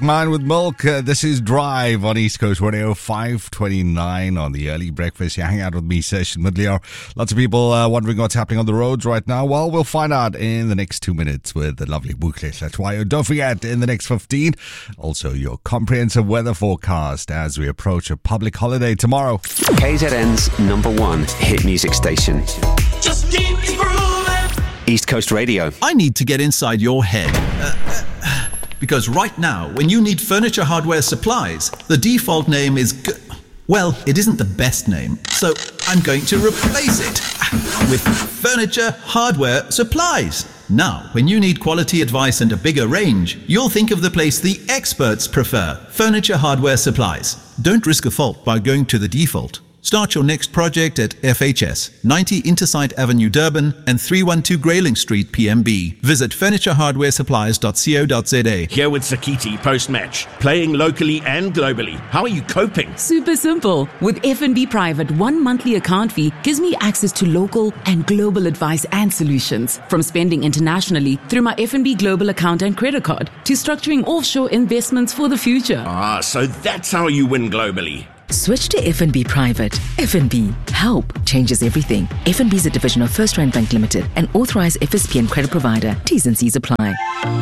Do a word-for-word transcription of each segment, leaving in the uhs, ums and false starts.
Man with Milk. Uh, this is Drive on East Coast Radio, five twenty-nine on the early breakfast. You're hanging out with me, Session Midliar. Lots of people uh, wondering what's happening on the roads right now. Well, we'll find out in the next two minutes with the lovely Bukle. That's why. Don't forget, in the next fifteen, also your comprehensive weather forecast as we approach a public holiday tomorrow. K Z N's number one hit music station. Just keep it grooving. East Coast Radio. I need to get inside your head. Uh, uh, Because right now, when you need furniture hardware supplies, the default name is... G- well, it isn't the best name, so I'm going to replace it with Furniture Hardware Supplies. Now, when you need quality advice and a bigger range, you'll think of the place the experts prefer, Furniture Hardware Supplies. Don't risk a fault by going to the default. Start your next project at F H S, ninety Intersite Avenue, Durban, and three one two Grayling Street, P M B. Visit furniture hardware supplies dot co dot za. Here with Sakiti post-match, playing locally and globally. How are you coping? Super simple. With F N B Private, one monthly account fee gives me access to local and global advice and solutions. From spending internationally through my F N B Global account and credit card to structuring offshore investments for the future. Ah, so that's how you win globally. Switch to F N B Private. F N B. Help changes everything. F N B is a division of First Rand Bank Limited, an authorized F S P N credit provider. T's and C's apply.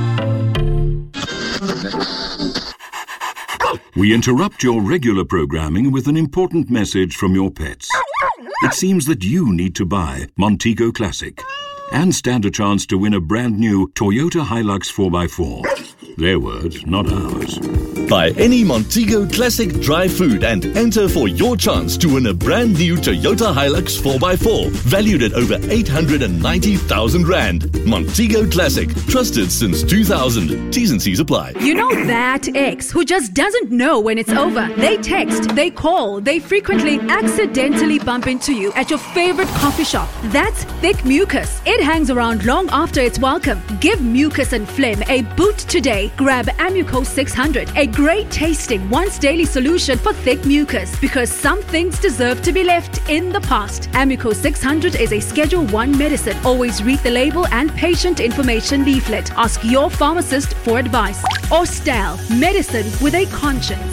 We interrupt your regular programming with an important message from your pets. It seems that you need to buy Montego Classic and stand a chance to win a brand new Toyota Hilux four by four. Their words, not ours. Buy any Montego Classic dry food and enter for your chance to win a brand new Toyota Hilux four by four, valued at over eight hundred ninety thousand rand. Montego Classic, trusted since two thousand. T's and C's apply. You know that ex who just doesn't know when it's over. They text, they call, they frequently accidentally bump into you at your favorite coffee shop. That's thick mucus. It hangs around long after it's welcome. Give mucus and phlegm a boot today. Grab Amuco six hundred, a great tasting once daily solution for thick mucus, because some things deserve to be left in the past. Amuco six hundred is a Schedule one medicine. Always read the label and patient information leaflet. Ask your pharmacist for advice. Ostal, medicine with a conscience.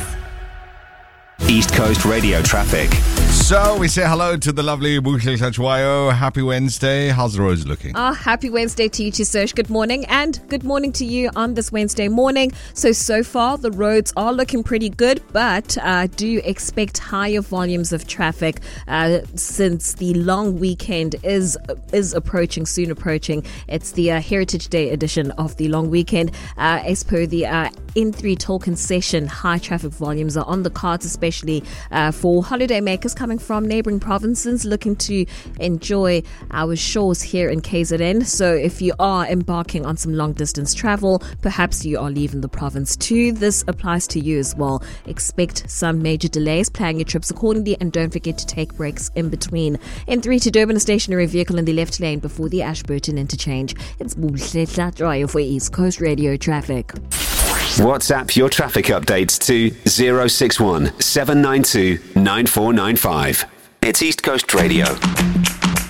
East Coast Radio traffic. So we say hello to the lovely Bukle Sachwayo. Happy Wednesday. How's the roads looking? Oh, happy Wednesday to you too, Serge. Good morning, and good morning to you on this Wednesday morning. So, so far the roads are looking pretty good, but uh, do expect higher volumes of traffic uh, since the long weekend is is approaching, soon approaching. It's the uh, Heritage Day edition of the long weekend. Uh, as per the uh, N three toll concession, high traffic volumes are on the cards, especially uh, for holiday makers coming from neighbouring provinces looking to enjoy our shores here in K Z N. So if you are embarking on some long distance travel, perhaps you are leaving the province too, this applies to you as well. Expect some major delays. Plan your trips accordingly, and don't forget to take breaks in between. N three to Durban, a stationary vehicle in the left lane before the Ashburton interchange. It's Bukle Drive for East Coast Radio traffic. WhatsApp your traffic updates to zero six one seven nine two nine four nine five. It's East Coast Radio.